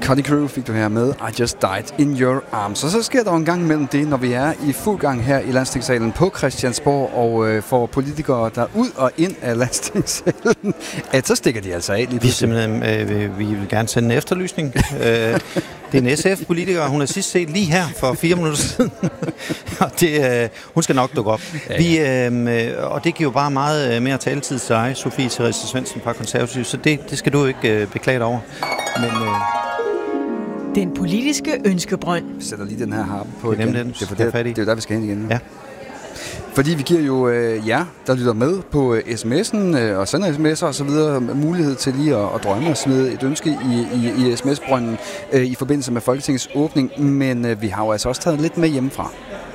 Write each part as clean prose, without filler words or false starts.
Cutty Crew fik du her med I Just Died in Your Arms. Og så sker der en gang imellem det, når vi er i fuld gang her i Landstingssalen på Christiansborg og får politikere der ud og ind af Landstingssalen, at så stikker de altså af lige vi vil gerne sende en efterlysning. Det er en SF-politiker, hun har sidst set lige her for 4 minutter siden. Og hun skal nok dukke op. Og det giver jo bare meget mere taletid til dig, Sofie Therese Svendsen fra Konservative, så det skal du ikke beklage dig over. Men, den politiske ønskebrønd. Vi sætter lige den her harpe på igen. Det er jo der, vi skal hen igen. Ja. Fordi vi giver jo jer, der lytter med på sms'en og sender sms'er og så videre, mulighed til lige at drømme og smide et ønske i sms-brønden i forbindelse med Folketingets åbning. Men vi har jo altså også taget lidt med hjemmefra.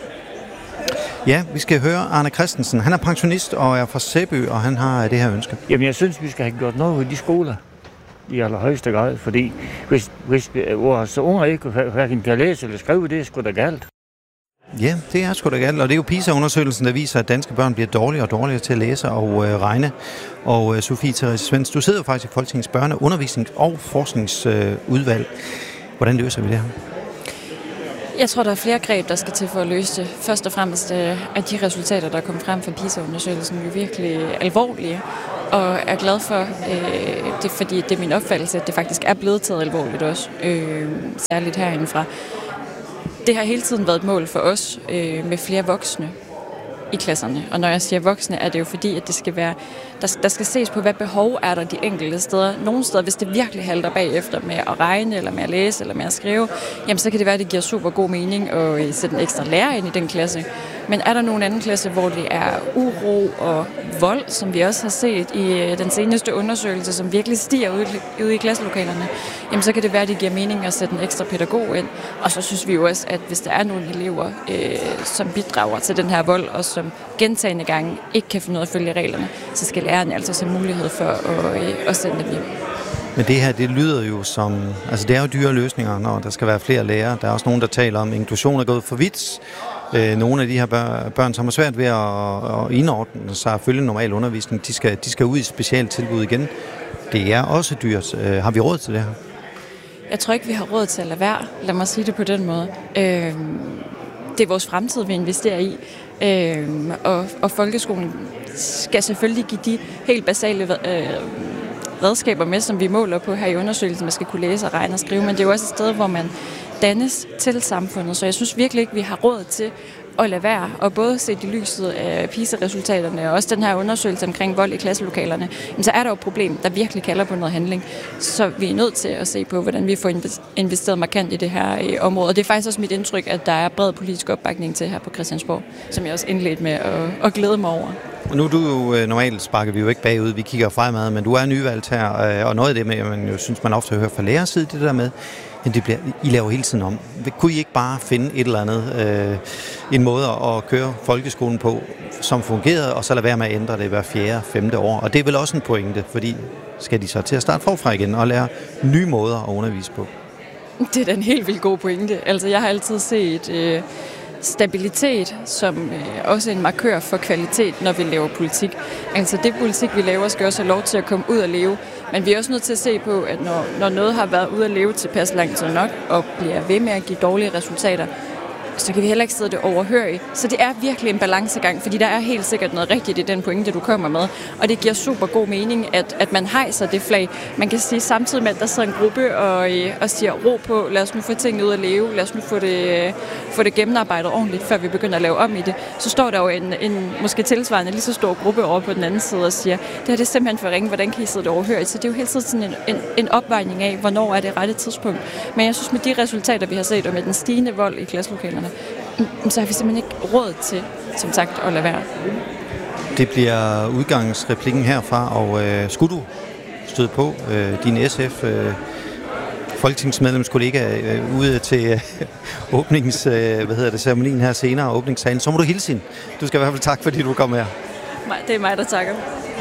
Ja, vi skal høre Arne Christensen. Han er pensionist og er fra Sæby, og han har det her ønske. Jamen, jeg synes, vi skal have gjort noget ved de skoler i allerhøjeste grad, fordi hvis vores unger ikke hverken kan læse eller skrive, det er sgu da galt. Ja, det er sgu da galt, og det er jo PISA-undersøgelsen, der viser, at danske børn bliver dårligere og dårligere til at læse og regne. Og Sofie Therese Svendsen, du sidder jo faktisk i Folketingets børne-, undervisnings- og forskningsudvalg. Hvordan løser vi det her? Jeg tror, der er flere greb, der skal til for at løse det. Først og fremmest er de resultater, der er kommet frem fra PISA-undersøgelsen, jo virkelig alvorlige. Og er glad for det, fordi det er min opfattelse, at det faktisk er blevet taget alvorligt også, særligt herindefra. Det har hele tiden været et mål for os med flere voksne i klasserne. Og når jeg siger voksne, er det jo fordi, at det skal være, der skal ses på, hvad behov er der de enkelte steder. Nogle steder, hvis det virkelig halter bagefter med at regne, eller med at læse, eller med at skrive, jamen så kan det være, at det giver super god mening at sætte en ekstra lærer ind i den klasse. Men er der nogen anden klasse, hvor det er uro og vold, som vi også har set i den seneste undersøgelse, som virkelig stiger ude i klasselokalerne, jamen så kan det være, at det giver mening at sætte en ekstra pædagog ind. Og så synes vi jo også, at hvis der er nogle elever, som bidrager til den her vold, og som gentagne gange ikke kan finde ud af at følge reglerne, så skal lærerne altså have mulighed for at sende dem hjem. Men det her, det lyder jo som... Altså, det er jo dyre løsninger, når der skal være flere lærere. Der er også nogen, der taler om, at inklusion er gået for vidt. Nogle af de her børn, som har svært ved at indordne sig og følge normal undervisning, de skal ud i specialtilbud igen. Det er også dyrt. Har vi råd til det her? Jeg tror ikke, vi har råd til at lade være. Lad mig sige det på den måde. Det er vores fremtid, vi investerer i. Og folkeskolen skal selvfølgelig give de helt basale redskaber med, som vi måler på her i undersøgelsen. Man skal kunne læse og regne og skrive, men det er jo også et sted, hvor man dannes til samfundet. Så jeg synes virkelig ikke, vi har råd til at lade være, og både se i lyset af PISA-resultaterne og også den her undersøgelse omkring vold i klasselokalerne, så er der jo et problem, der virkelig kalder på noget handling. Så vi er nødt til at se på, hvordan vi får investeret markant i det her område. Og det er faktisk også mit indtryk, at der er bred politisk opbakning til her på Christiansborg, som jeg også indledte med at glæde mig over. Og nu er du jo, normalt sparker vi jo ikke bagud, vi kigger fremad, men du er nyvalgt her, og noget af det, man jo synes, man ofte hører fra lærerside, det der med, men I laver hele tiden om. Kunne I ikke bare finde et eller andet, en måde at køre folkeskolen på, som fungerede, og så lade være med at ændre det hver 4. 5. år? Og det er vel også en pointe, fordi skal de så til at starte forfra igen og lære nye måder at undervise på? Det er da en helt vildt god pointe. Altså, jeg har altid set stabilitet som også en markør for kvalitet, når vi laver politik. Altså, det politik, vi laver, skal også have lov til at komme ud og leve. Men vi er også nødt til at se på, at når noget har været ude at leve tilpas lang tid nok, og bliver ved med at give dårlige resultater, så kan vi heller ikke sidde det overhørige. Så det er virkelig en balancegang, fordi der er helt sikkert noget rigtigt i den pointe, du kommer med. Og det giver super god mening, at man hejser det flag. Man kan sige samtidig med, at der sidder en gruppe og siger ro på, lad os nu få tingene ud at leve, lad os nu få det gennemarbejdet ordentligt, før vi begynder at lave om i det. Så står der jo en måske tilsvarende lige så stor gruppe over på den anden side og siger, det her det er simpelthen for ringe, hvordan kan I sidde det overhørigt? Så det er jo hele tiden sådan en opvejning af, hvornår er det rette tidspunkt. Men jeg synes, med de resultater, vi har set, og med den stigende vold i klasselokalerne, så har vi simpelthen ikke råd til, som sagt, at lade være. Det bliver udgangsreplikken herfra, og skulle du støde på din SF folketingsmedlemskollega ude til ceremonien her senere, åbningstalen, så må du hilse hende. Du skal i hvert fald tak, fordi du kom her. Det er mig, der takker.